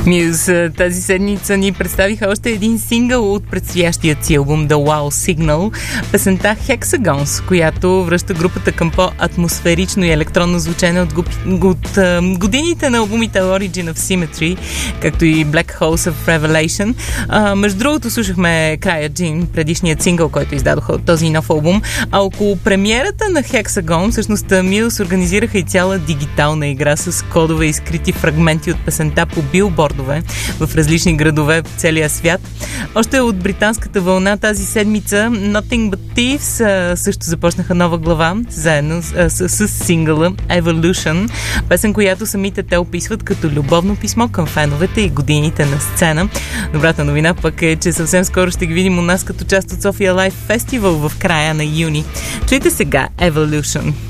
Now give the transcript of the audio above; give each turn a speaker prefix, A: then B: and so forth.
A: Muse тази седмица ни представиха още един сингъл от предстоящият си албум The Wow Signal, песента Hexagons, която връща групата към по-атмосферично и електронно звучене от годините на албумите Origin of Symmetry, както и Black Holes of Revelation. Между другото, слушахме края Джин, предишният сингъл, който издадоха от този нов албум, а около премиерата на Hexagon, всъщност Muse организираха и цяла дигитална игра с кодове и скрити фрагменти от песента по билбордове в различни градове по целия свят. Още от британската вълна тази седмица Nothing But Thieves също започнаха нова глава заедно с сингъла Evolution, песен, която самите те описват като любовно писмо към феновете и годините на сцена. Добрата новина пък е, че съвсем скоро ще ги видим у нас като част от София Live Festival в края на юни. Чуйте сега Evolution.